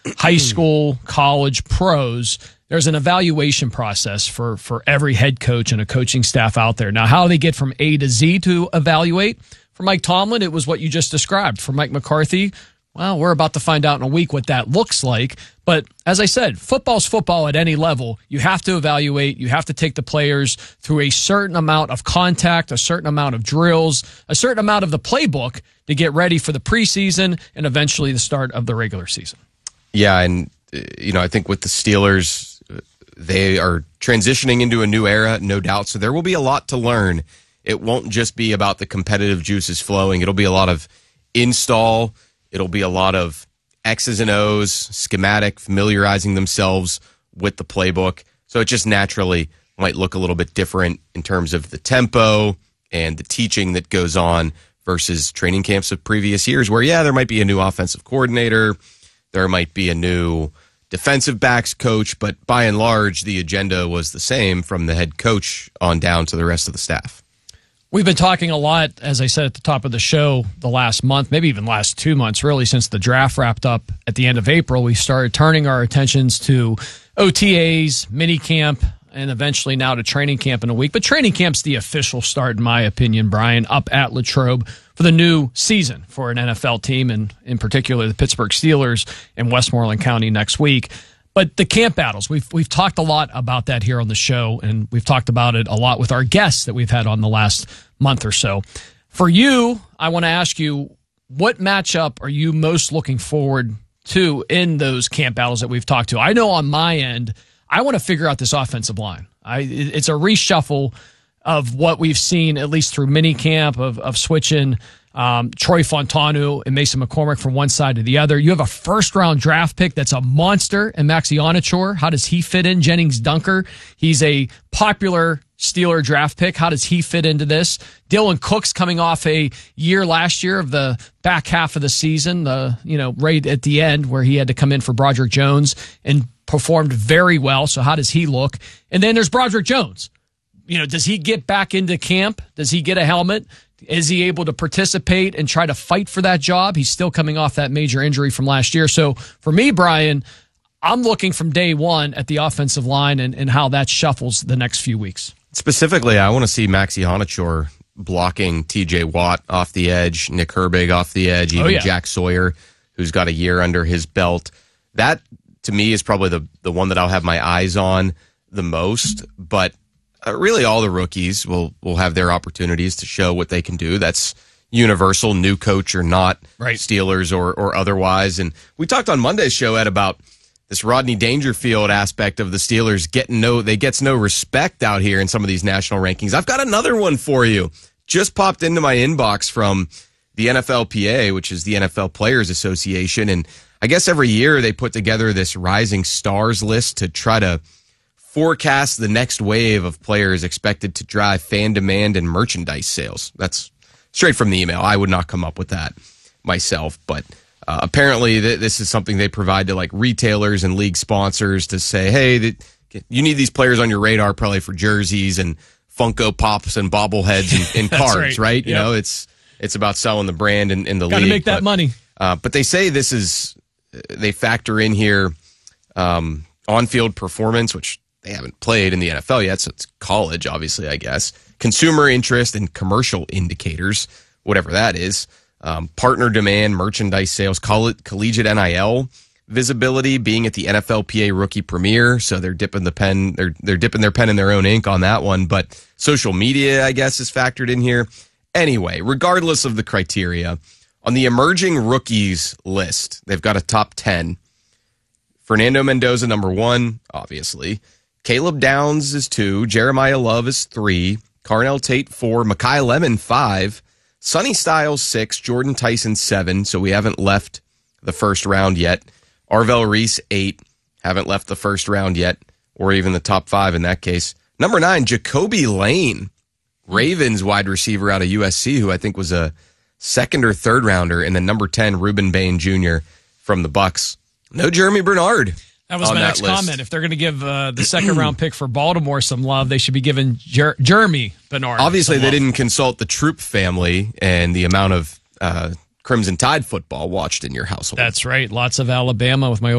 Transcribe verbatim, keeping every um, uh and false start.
high school, college, pros, there's an evaluation process for, for every head coach and a coaching staff out there. Now, how they get from A to Z to evaluate? For Mike Tomlin, it was what you just described. For Mike McCarthy, well, we're about to find out in a week what that looks like. But as I said, football's football at any level. You have to evaluate. You have to take the players through a certain amount of contact, a certain amount of drills, a certain amount of the playbook to get ready for the preseason and eventually the start of the regular season. Yeah, and, you know, I think with the Steelers, they are transitioning into a new era, no doubt. So there will be a lot to learn. It won't just be about the competitive juices flowing. It'll be a lot of install. It'll be a lot of X's and O's, schematic, familiarizing themselves with the playbook. So it just naturally might look a little bit different in terms of the tempo and the teaching that goes on versus training camps of previous years where, yeah, there might be a new offensive coordinator, there might be a new defensive backs coach, but by and large, the agenda was the same from the head coach on down to the rest of the staff. We've been talking a lot, as I said at the top of the show, the last month, maybe even last two months, really, since the draft wrapped up at the end of April. We started turning our attentions to O T As, mini camp, and eventually now to training camp in a week. But training camp's the official start, in my opinion, Brian, up at Latrobe for the new season for an N F L team, and in particular the Pittsburgh Steelers in Westmoreland County next week. But the camp battles, we've we've talked a lot about that here on the show, and we've talked about it a lot with our guests that we've had on the last month or so. For you, I want to ask you, what matchup are you most looking forward to in those camp battles that we've talked to? I know on my end, I want to figure out this offensive line. I It's a reshuffle of what we've seen, at least through mini camp, of, of switching Um, Troy Fontanu and Mason McCormick from one side to the other. You have a first-round draft pick that's a monster in Maxi Onachor. How does he fit in? Jennings Dunker, he's a popular Steeler draft pick. How does he fit into this? Dylan Cook's coming off a year last year of the back half of the season, the you know right at the end where he had to come in for Broderick Jones and performed very well. So how does he look? And then there's Broderick Jones. You know, does he get back into camp? Does he get a helmet? Is he able to participate and try to fight for that job? He's still coming off that major injury from last year. So for me, Brian, I'm looking from day one at the offensive line and, and how that shuffles the next few weeks. Specifically, I want to see Maxi Onachor blocking T J Watt off the edge, Nick Herbig off the edge, even oh, yeah. Jack Sawyer, who's got a year under his belt. That, to me, is probably the, the one that I'll have my eyes on the most. But Uh, really, all the rookies will will have their opportunities to show what they can do. That's universal, new coach or not, right. Steelers or or otherwise. And we talked on Monday's show, Ed, about this Rodney Dangerfield aspect of the Steelers getting no, they gets no respect out here in some of these national rankings. I've got another one for you. Just popped into my inbox from the N F L P A, which is the N F L Players Association. And I guess every year they put together this rising stars list to try to forecast the next wave of players expected to drive fan demand and merchandise sales. That's straight from the email. I would not come up with that myself, but uh, apparently th- this is something they provide to like retailers and league sponsors to say, hey, th- you need these players on your radar probably for jerseys and Funko Pops and bobbleheads and, and cards, right? right? You yep. know, it's it's about selling the brand and, and the Gotta league. Got to make that but, money. Uh, but they say this is, they factor in here um, on-field performance, which they haven't played in the N F L yet, so it's college, obviously, I guess. Consumer interest and commercial indicators, whatever that is. Um, partner demand, merchandise sales, coll- collegiate N I L visibility, being at the N F L P A rookie premiere. So they're dipping the pen, they're they're dipping their pen in their own ink on that one. But social media, I guess, is factored in here. Anyway, regardless of the criteria, on the emerging rookies list, they've got a top ten. Fernando Mendoza, number one, obviously. Caleb Downs is two. Jeremiah Love is three. Carnell Tate, four. Mekhi Lemon, five. Sonny Styles, six. Jordan Tyson, seven. So we haven't left the first round yet. Arvell Reese, eight. Haven't left the first round yet, or even the top five in that case. Number nine, Jacoby Lane, Ravens wide receiver out of U S C, who I think was a second or third rounder. And then number ten, Reuben Bain Junior from the Bucks. No Jeremy Bernard. That was my that next list. comment. If they're going to give uh, the second round pick for Baltimore some love, they should be giving Jer- Jeremy Bernard. Obviously, some they love. didn't consult the Troop family and the amount of uh, Crimson Tide football watched in your household. That's right. Lots of Alabama with my